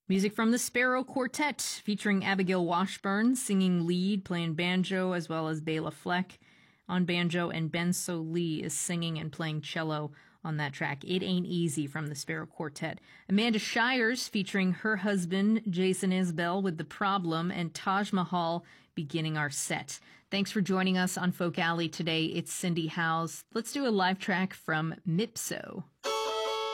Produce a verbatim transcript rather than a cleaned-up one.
Music from the Sparrow Quartet, featuring Abigail Washburn singing lead, playing banjo, as well as Bela Fleck on banjo, and Ben So-Lee is singing and playing cello on that track. It Ain't Easy from the Sparrow Quartet. Amanda Shires featuring her husband, Jason Isbell, with The Problem, and Taj Mahal beginning our set. Thanks for joining us on Folk Alley today. It's Cindy Howes. Let's do a live track from Mipso.